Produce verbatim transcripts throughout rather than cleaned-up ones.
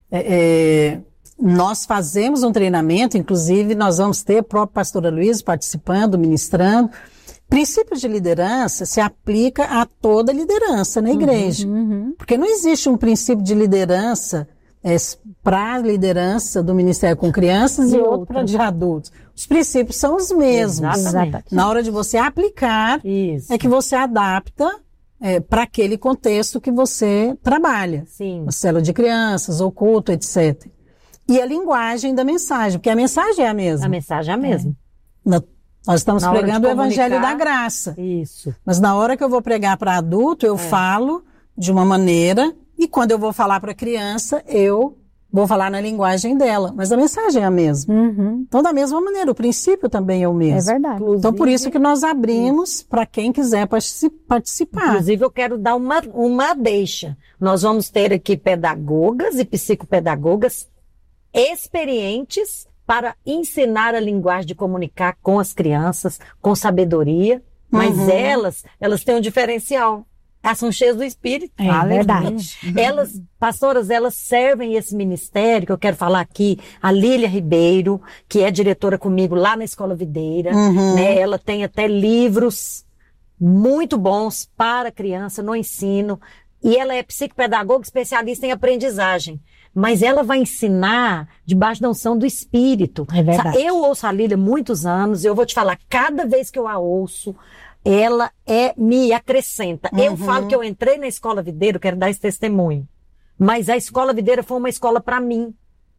é, é, nós fazemos um treinamento, inclusive nós vamos ter a própria pastora Luísa participando, ministrando. Princípios de liderança se aplica a toda liderança na igreja. Uhum, uhum. Porque não existe um princípio de liderança é, para a liderança do Ministério com Crianças e, e outro para de adultos. Os princípios são os mesmos. Exatamente. Na hora de você aplicar, Isso. é que você adapta é, para aquele contexto que você trabalha. Sim. A célula de crianças, o culto, etcétera. E a linguagem da mensagem, porque a mensagem é a mesma. A mensagem é a mesma. É. Na, nós estamos na pregando o Evangelho da Graça. Isso. Mas na hora que eu vou pregar para adulto, eu é. falo de uma maneira, e quando eu vou falar para criança, eu vou falar na linguagem dela. Mas a mensagem é a mesma. Uhum. Então, da mesma maneira, o princípio também é o mesmo. É verdade. Então, por isso que nós abrimos para quem quiser participar. Inclusive, eu quero dar uma, uma deixa. Nós vamos ter aqui pedagogas e psicopedagogas experientes para ensinar a linguagem de comunicar com as crianças, com sabedoria, mas uhum. elas, elas têm um diferencial. Elas são cheias do Espírito. É ah, verdade. Uhum. Elas, pastoras, elas servem esse ministério, que eu quero falar aqui, a Lília Ribeiro, que é diretora comigo lá na Escola Videira, uhum. né? Ela tem até livros muito bons para criança no ensino, e ela é psicopedagoga especialista em aprendizagem. Mas ela vai ensinar debaixo da unção do Espírito. É verdade. Eu ouço a Lília há muitos anos, eu vou te falar, cada vez que eu a ouço, ela é, me acrescenta. Uhum. Eu falo que eu entrei na Escola Videira, quero dar esse testemunho. Mas a Escola Videira foi uma escola para mim.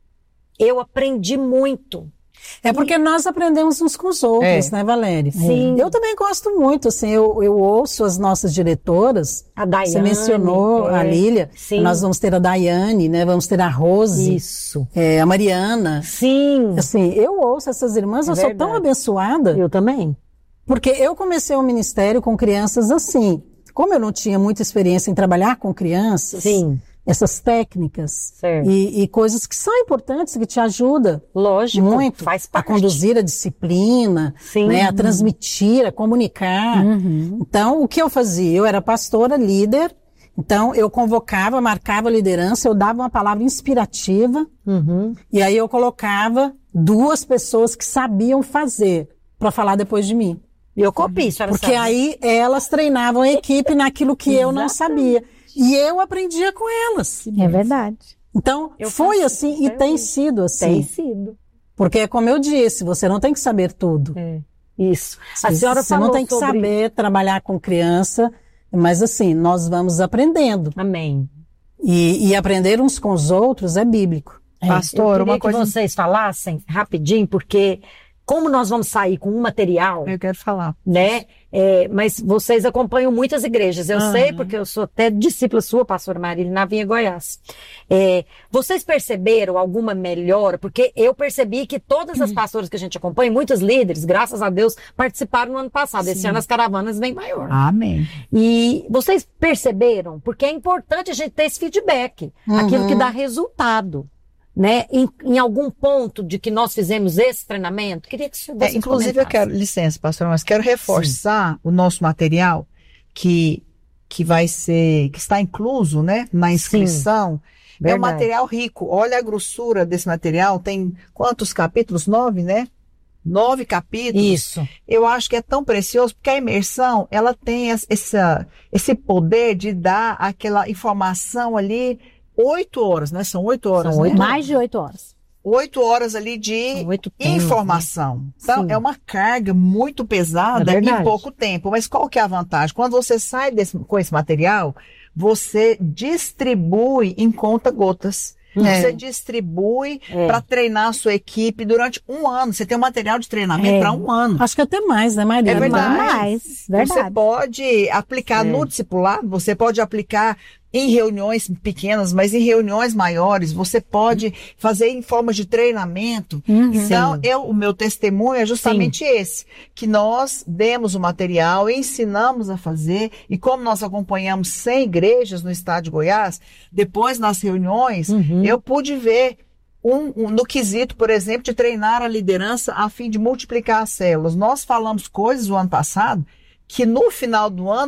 Eu aprendi muito. É porque e... nós aprendemos uns com os outros, é. né, Valéria? Sim. Eu também gosto muito, assim, eu, eu ouço as nossas diretoras. A Daiane. Você mencionou é. a Lília. Sim. Nós vamos ter a Daiane, né? Vamos ter a Rose. Isso. É, a Mariana. Sim. Assim, eu ouço essas irmãs, é eu verdade. sou tão abençoada. Eu também. Porque eu comecei o ministério com crianças assim. Como eu não tinha muita experiência em trabalhar com crianças, Sim. essas técnicas e, e coisas que são importantes, que te ajudam Lógico, muito faz parte. A conduzir a disciplina, Sim. né, a transmitir, a comunicar. Uhum. Então, o que eu fazia? Eu era pastora, líder, então eu convocava, marcava a liderança, eu dava uma palavra inspirativa, uhum. e aí eu colocava duas pessoas que sabiam fazer para falar depois de mim. E eu copio, isso era Porque sabe. Aí elas treinavam a equipe naquilo que eu não sabia. E eu aprendia com elas. É verdade. Então, eu foi assim e tem sido assim. Tem sido. Porque, como eu disse, você não tem que saber tudo. É. Isso. A senhora você falou não tem que sobre... saber trabalhar com criança, mas assim, nós vamos aprendendo. Amém. E, e aprender uns com os outros é bíblico. É. Pastor, eu uma coisa que vocês falassem rapidinho, porque... Como nós vamos sair com um material... Eu quero falar. Né? É, mas vocês acompanham muitas igrejas. Eu uhum. sei, porque eu sou até discípula sua, pastora Marília, na Vinha Goiás. É, vocês perceberam alguma melhora? Porque eu percebi que todas as pastoras que a gente acompanha, muitos líderes, graças a Deus, participaram no ano passado. Sim. Esse ano as caravanas vêm maior. Amém. E vocês perceberam? Porque é importante a gente ter esse feedback. Uhum. Aquilo que dá resultado. Né? Em, em algum ponto de que nós fizemos esse treinamento, queria que você é, Inclusive, eu quero, licença, pastor, mas quero reforçar Sim. o nosso material que, que vai ser, que está incluso, né, na inscrição. Sim, é um material rico. Olha a grossura desse material, tem quantos capítulos? Nove, né? Nove capítulos. Isso. Eu acho que é tão precioso, porque a imersão, ela tem essa, esse poder de dar aquela informação ali. Oito horas, né? São oito horas, São oito, né? Mais de oito horas. Oito horas ali de informação. Né? Então, Sim. é uma carga muito pesada é em pouco tempo. Mas qual que é a vantagem? Quando você sai desse, com esse material, você distribui em conta-gotas. É. Você distribui é. para treinar a sua equipe durante um ano. Você tem um material de treinamento é. para um ano. Acho que até mais, né, Maria? É verdade. Mais, verdade. Você pode aplicar é. no discipulado, você pode aplicar em reuniões pequenas, mas em reuniões maiores, você pode fazer em forma de treinamento. Uhum. Então, eu, o meu testemunho é justamente Sim. esse, que nós demos o material, ensinamos a fazer, e como nós acompanhamos cem igrejas no estado de Goiás, depois nas reuniões, uhum. eu pude ver um, um, no quesito, por exemplo, de treinar a liderança a fim de multiplicar as células. Nós falamos coisas o ano passado que no final do ano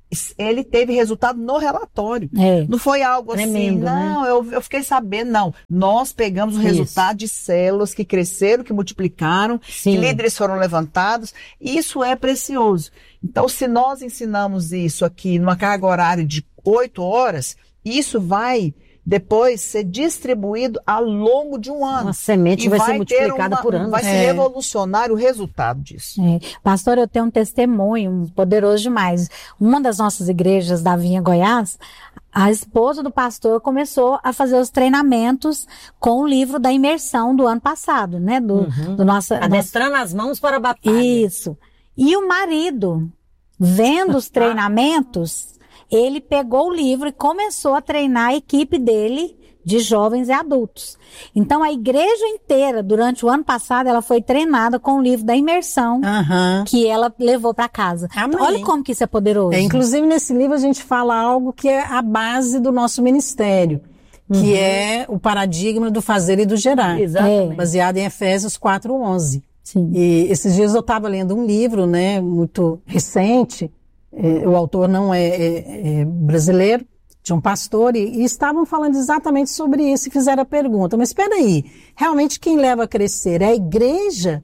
ele teve resultado no relatório. É. Não foi algo Tremendo, assim, não, né? eu, eu fiquei sabendo, não. Nós pegamos o Isso. resultado de células que cresceram, que multiplicaram, Sim. que líderes foram levantados. Isso é precioso. Então, se nós ensinamos isso aqui numa carga horária de oito horas, isso vai depois ser distribuído ao longo de um ano. Uma semente E vai, ser ter multiplicada uma- por ano. Vai ser É. revolucionário o resultado disso. É. Pastor, eu tenho um testemunho poderoso demais. Uma das nossas igrejas da Vinha Goiás, a esposa do pastor começou a fazer os treinamentos com o livro da imersão do ano passado, né? Do, Uhum. do nossa, nosso... Adestrando as mãos para a batalha. Isso. E o marido, vendo os treinamentos, ele pegou o livro e começou a treinar a equipe dele de jovens e adultos. Então, a igreja inteira, durante o ano passado, ela foi treinada com o livro da imersão Aham. que ela levou para casa. Amém. Então, olha como que isso é poderoso. É, inclusive, nesse livro a gente fala algo que é a base do nosso ministério, que é o paradigma do fazer e do gerar. Exatamente. Baseado em Efésios quatro, onze. Sim. E esses dias eu estava lendo um livro, né, muito recente, é, o autor não é, é- é brasileiro, de um pastor, e, e estavam falando exatamente sobre isso e fizeram a pergunta, mas espera aí, realmente quem leva a crescer é a igreja?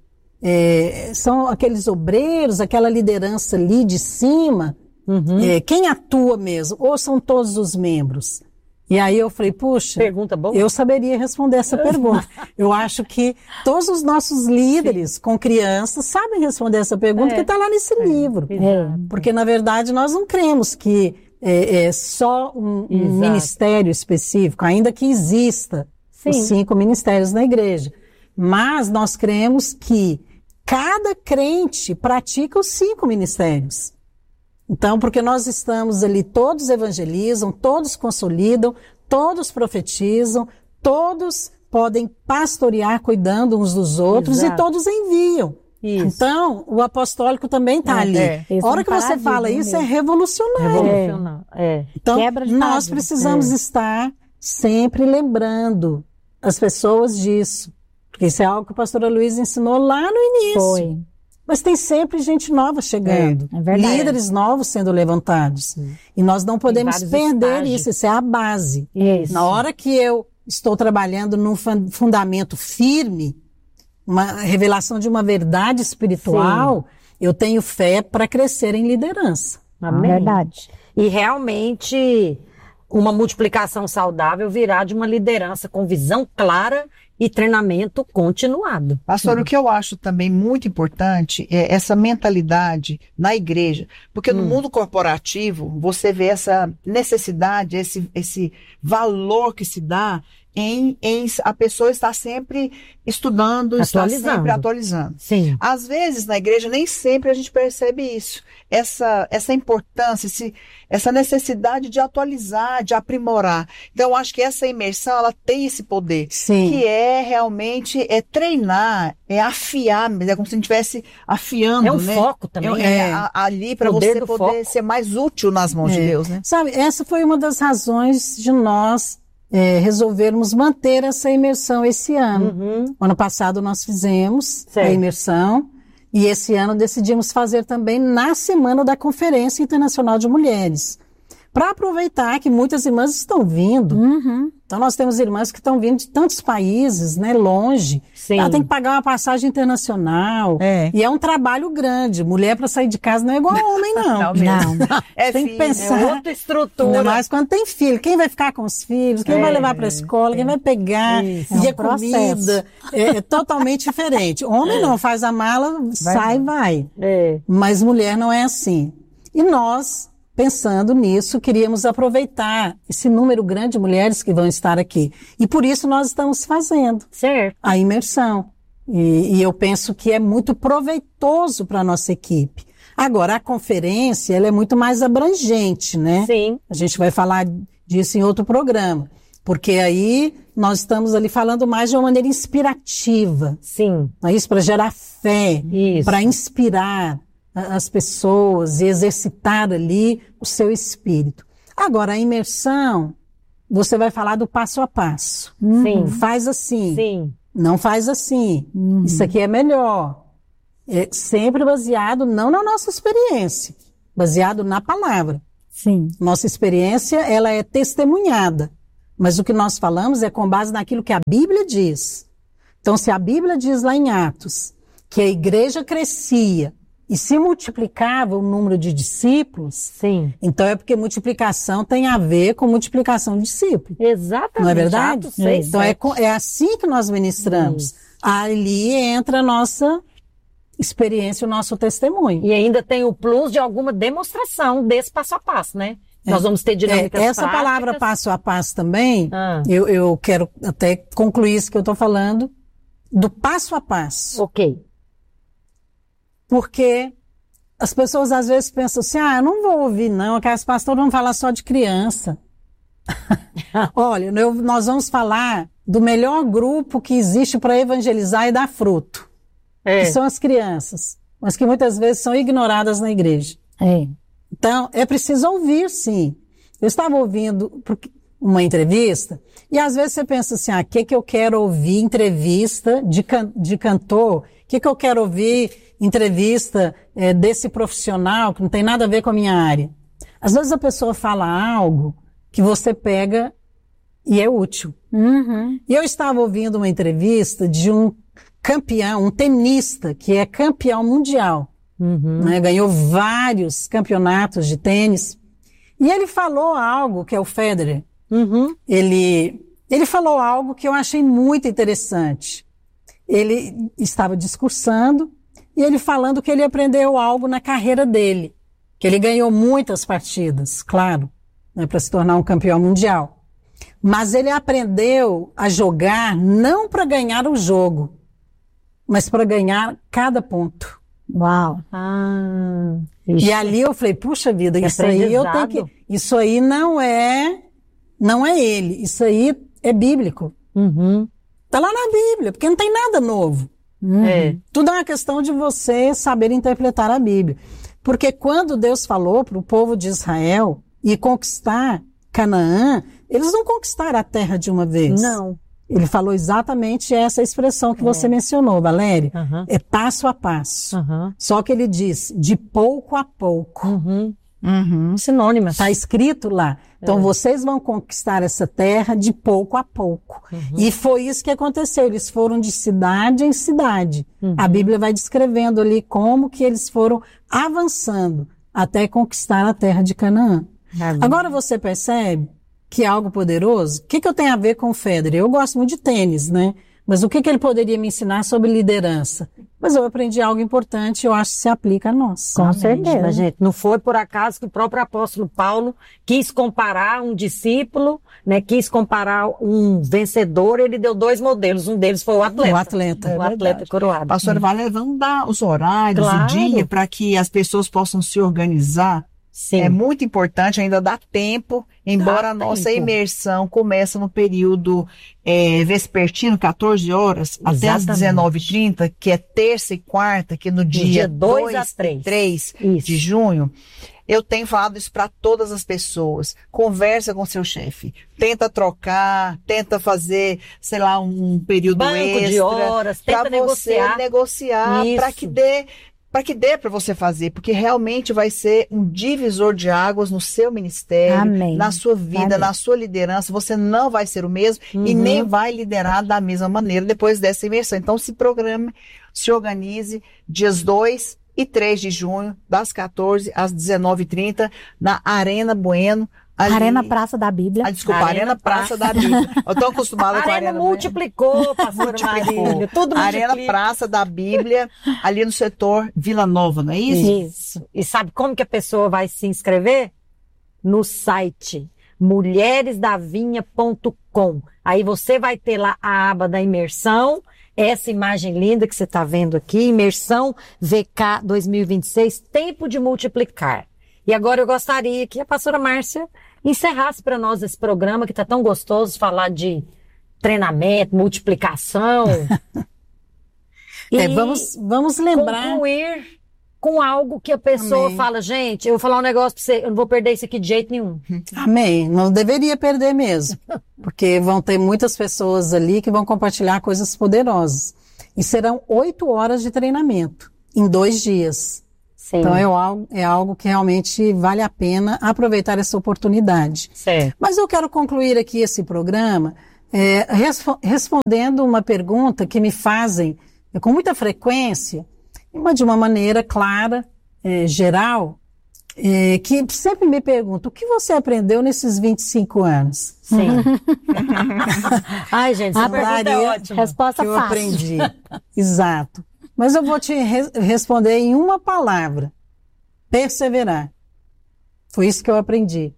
É, são aqueles obreiros, aquela liderança ali de cima? Uhum. É, quem atua mesmo? Ou são todos os membros? E aí eu falei, puxa, Pergunta boa. eu saberia responder essa pergunta. Eu acho que todos os nossos líderes com crianças sabem responder essa pergunta, É. que está lá nesse livro. Exato. Porque, na verdade, nós não cremos que é, é só um, um Exato. ministério específico, ainda que exista os Sim. cinco ministérios na igreja. Mas nós cremos que cada crente pratica os cinco ministérios. Então, porque nós estamos ali, todos evangelizam, todos consolidam, todos profetizam, todos podem pastorear cuidando uns dos outros Exato. e todos enviam. Isso. Então, o apostólico também está ali. é. Esse A hora é um que você paradigma fala isso, é mesmo. revolucionário. Revolucionário. É. Então, Quebra de nós paradigma. precisamos estar sempre lembrando as pessoas disso. Porque isso é algo que a pastora Luísa ensinou lá no início. Foi. Mas tem sempre gente nova chegando. É, é verdade. Líderes novos sendo levantados. E nós não podemos vários perder estágios. isso. Isso é a base. Isso. Na hora que eu estou trabalhando num fun- fundamento firme, uma revelação de uma verdade espiritual, eu tenho fé para crescer em liderança. Amém. Verdade. E realmente uma multiplicação saudável virá de uma liderança com visão clara e treinamento continuado. Pastor, o que eu acho também muito importante é essa mentalidade na igreja, porque no mundo corporativo você vê essa necessidade, esse, esse valor que se dá em, em a pessoa estar sempre estudando, estar Atualizando. sempre atualizando. Sim. Às vezes, na igreja, nem sempre a gente percebe isso. Essa, essa importância, esse, essa necessidade de atualizar, de aprimorar. Então, eu acho que essa imersão, ela tem esse poder. Sim. Que é realmente, é treinar, é afiar, é como se a gente estivesse afiando, É um né? foco também. É, É. a- ali para Poder você do poder foco. ser mais útil nas mãos de É. Deus, né? Sabe, essa foi uma das razões de nós é, resolvermos manter essa imersão esse ano. Uhum. Ano passado nós fizemos Certo. a imersão e esse ano decidimos fazer também na semana da Conferência Internacional de Mulheres. Para aproveitar que muitas irmãs estão vindo. Uhum. Então nós temos irmãs que estão vindo de tantos países, né, longe. Sim. Ela tem que pagar uma passagem internacional. É. E é um trabalho grande. Mulher para sair de casa não é igual homem, não. mesmo. É Tem que filho, pensar. É outra estrutura. Ainda mais quando tem filho. Quem vai ficar com os filhos? Quem É, vai levar para a escola? Quem vai pegar? Isso. E É um a comida? É, é totalmente diferente. Homem não, faz a mala, sai e vai. É. Mas mulher não é assim. E nós, pensando nisso, queríamos aproveitar esse número grande de mulheres que vão estar aqui. E por isso nós estamos fazendo Certo. a imersão. E, e eu penso que é muito proveitoso para a nossa equipe. Agora, a conferência, ela é muito mais abrangente, né? Sim. A gente vai falar disso em outro programa. Porque aí nós estamos ali falando mais de uma maneira inspirativa. Sim. Não é isso? Para gerar fé, Isso. para inspirar a- as pessoas e exercitar ali o seu espírito. Agora, a imersão, você vai falar do passo a passo. Sim. Faz assim, Sim. não faz assim. Isso aqui é melhor. É sempre baseado não na nossa experiência, baseado na palavra. Sim. Nossa experiência, ela é testemunhada. Mas o que nós falamos é com base naquilo que a Bíblia diz. Então, se a Bíblia diz lá em Atos que a igreja crescia e se multiplicava o número de discípulos, Sim. então é porque multiplicação tem a ver com multiplicação de discípulos. Exatamente. Não é verdade? Atos seis, Então é, com- é assim que nós ministramos. Isso. Ali entra a nossa experiência, o nosso testemunho. E ainda tem o plus de alguma demonstração desse passo a passo, né? Nós vamos ter dinâmicas É, essa práticas. palavra passo a passo também, Ah. eu, eu quero até concluir isso que eu estou falando, do passo a passo. Ok. Porque as pessoas às vezes pensam assim, ah, eu não vou ouvir não, aquelas pastoras vão falar só de criança. Olha, eu- nós vamos falar do melhor grupo que existe para evangelizar e dar fruto, É. que são as crianças, mas que muitas vezes são ignoradas na igreja. É. Então, é preciso ouvir, sim. Eu estava ouvindo porque- uma entrevista, e às vezes você pensa assim, ah, o que, que eu quero ouvir entrevista de, can de cantor? O que, que eu quero ouvir entrevista eh, desse profissional que não tem nada a ver com a minha área? Às vezes a pessoa fala algo que você pega e é útil. Uhum. E eu estava ouvindo uma entrevista de um campeão, um tenista, que é campeão mundial. Uhum. Né, ganhou vários campeonatos de tênis. E ele falou algo, que é o Federer, Uhum. ele, ele falou algo que eu achei muito interessante. Ele estava discursando e ele falando que ele aprendeu algo na carreira dele, que ele ganhou muitas partidas, claro, né, para se tornar um campeão mundial. Mas ele aprendeu a jogar não para ganhar o jogo, mas para ganhar cada ponto. Uau. Ah, E ali eu falei, puxa vida, Que isso aí eu tenho aprendizado. que, isso aí não é, não é ele, isso aí é bíblico. Uhum. Tá lá na Bíblia, porque não tem nada novo. É. Tudo é uma questão de você saber interpretar a Bíblia. Porque quando Deus falou para o povo de Israel ir conquistar Canaã, eles não conquistaram a terra de uma vez. Não. Ele falou exatamente essa expressão que você mencionou, Valéria. Aham. É passo a passo. Aham. Só que ele diz de pouco a pouco. Uhum. Uhum. Sinônimas. Está escrito lá. Então, vocês vão conquistar essa terra de pouco a pouco. E foi isso que aconteceu. Eles foram de cidade em cidade. A Bíblia vai descrevendo ali como que eles foram avançando até conquistar a terra de Canaã. Agora você percebe que é algo poderoso? O que, que eu tenho a ver com o Federer? Eu gosto muito de tênis, né? Mas o que, que ele poderia me ensinar sobre liderança? Mas eu aprendi algo importante e eu acho que se aplica a nós. Com certeza. Mas, gente, não foi por acaso que o próprio apóstolo Paulo quis comparar um discípulo, né, quis comparar um vencedor, ele deu dois modelos, um deles foi o atleta. O atleta. O atleta coroado. Pastor Valéria, vamos dar os horários, Claro. o dia, para que as pessoas possam se organizar. Sim. É muito importante, ainda dá tempo, embora Dá a nossa tempo. imersão comece no período é, vespertino, quatorze horas, até às Exatamente. dezenove e trinta, que é terça e quarta, que é no dia, dia dois dois a três. e três Isso. de junho. Eu tenho falado isso para todas as pessoas. Conversa com seu chefe. Tenta trocar, tenta fazer, sei lá, um período Banco extra. de horas, tenta Para você negociar. negociar, para Isso. que dê para que dê para você fazer, porque realmente vai ser um divisor de águas no seu ministério, Amém. na sua vida, Amém. na sua liderança. Você não vai ser o mesmo e nem vai liderar da mesma maneira depois dessa imersão. Então, se programe, se organize, dias dois e três de junho, das quatorze às dezenove e trinta, na Arena Bueno. Ali- Arena Praça da Bíblia. Ah, desculpa, Arena Arena, Praça da Bíblia. Eu tô acostumada A com a arena Arena Bueno. multiplicou, pastor Multiplicou. Marília, tudo Arena multiplica. Praça da Bíblia, ali no setor Vila Nova, não é isso? Isso. E sabe como que a pessoa vai se inscrever? No site mulheres da vinha ponto com. Aí você vai ter lá a aba da imersão, essa imagem linda que você está vendo aqui, imersão V K dois mil e vinte e seis, tempo de multiplicar. E agora eu gostaria que a pastora Márcia encerrasse para nós esse programa que está tão gostoso, falar de treinamento, multiplicação. É, E vamos, vamos lembrar. concluir com algo que a pessoa Amém. fala, gente, eu vou falar um negócio pra você, eu não vou perder isso aqui de jeito nenhum. Amém. Não deveria perder mesmo. Porque vão ter muitas pessoas ali que vão compartilhar coisas poderosas. E serão oito horas de treinamento, em dois dias. Sim. Então é algo, é algo que realmente vale a pena aproveitar essa oportunidade. Certo. Mas eu quero concluir aqui esse programa é, respo- respondendo uma pergunta que me fazem é, com muita frequência, mas de uma maneira clara, é, geral, é, que sempre me perguntam: o que você aprendeu nesses vinte e cinco anos? Sim. Ai, gente, essa pergunta é ótima. Resposta Que eu fácil. aprendi. Exato. Mas eu vou te re- responder em uma palavra: perseverar. Foi isso que eu aprendi.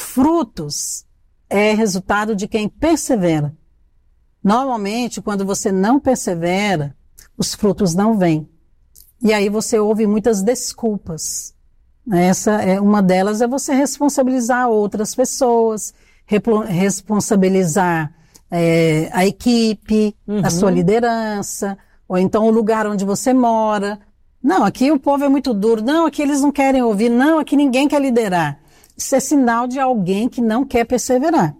Frutos é resultado de quem persevera. Normalmente, quando você não persevera, os frutos não vêm. E aí você ouve muitas desculpas. Essa é uma delas, é você responsabilizar outras pessoas, replo- responsabilizar é, a equipe, Uhum. a sua liderança, ou então o lugar onde você mora. Não, aqui o povo é muito duro. Não, aqui eles não querem ouvir. Não, aqui ninguém quer liderar. Isso é sinal de alguém que não quer perseverar.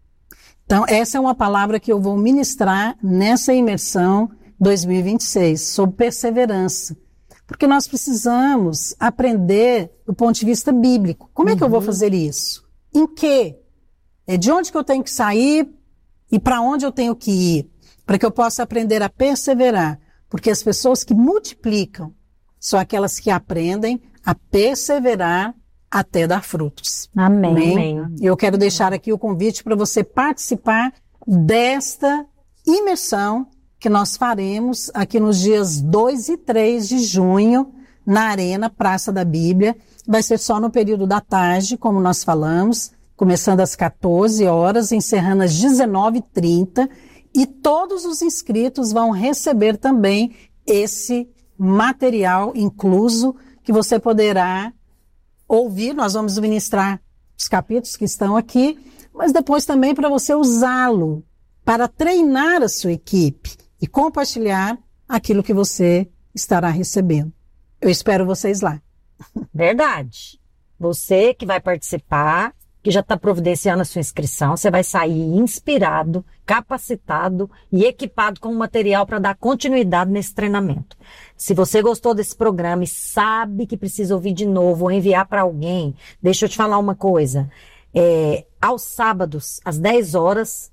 Então, essa é uma palavra que eu vou ministrar nessa imersão dois mil e vinte e seis, sobre perseverança. Porque nós precisamos aprender do ponto de vista bíblico. Como é que eu vou fazer isso? Em quê? É de onde que eu tenho que sair e para onde eu tenho que ir? Para que eu possa aprender a perseverar. Porque as pessoas que multiplicam são aquelas que aprendem a perseverar até dar frutos. Amém. Amém. E eu quero deixar aqui o convite para você participar desta imersão que nós faremos aqui nos dias dois e três de junho, na Arena Praça da Bíblia. Vai ser só no período da tarde, como nós falamos, começando às quatorze horas, encerrando às dezenove e trinta, e todos os inscritos vão receber também esse material incluso que você poderá ouvir. Nós vamos ministrar os capítulos que estão aqui, mas depois também para você usá-lo para treinar a sua equipe e compartilhar aquilo que você estará recebendo. Eu espero vocês lá. Verdade. Você que vai participar, que já está providenciando a sua inscrição, você vai sair inspirado, capacitado e equipado com material para dar continuidade nesse treinamento. Se você gostou desse programa e sabe que precisa ouvir de novo ou enviar para alguém, deixa eu te falar uma coisa. É, aos sábados, às dez horas,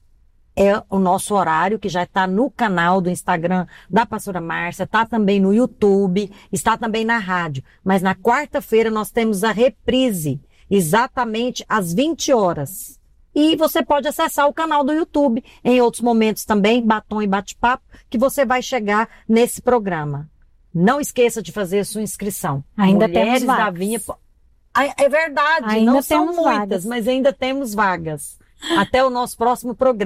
é o nosso horário, que já está no canal do Instagram da pastora Márcia, está também no YouTube, está também na rádio. Mas na quarta-feira nós temos a reprise, exatamente às vinte horas. E você pode acessar o canal do YouTube em outros momentos também, Batom e Bate-Papo, que você vai chegar nesse programa. Não esqueça de fazer a sua inscrição. Ainda Mulheres temos da vagas. Vinha. Ah, é verdade, Ainda não são temos muitas, vagas. mas ainda temos vagas. Até o nosso próximo programa.